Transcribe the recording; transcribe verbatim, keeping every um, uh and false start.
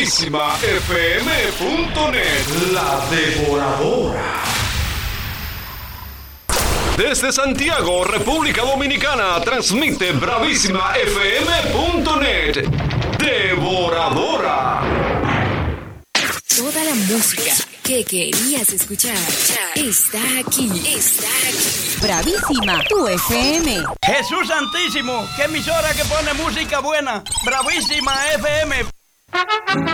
bravísima f m punto net. La Devoradora. Desde Santiago, República Dominicana, transmite bravísima f m punto net. Devoradora. Toda la música que querías escuchar está aquí. Está aquí. Bravísima, tu F M. Jesús Santísimo, qué emisora que pone música buena. Bravísima F M.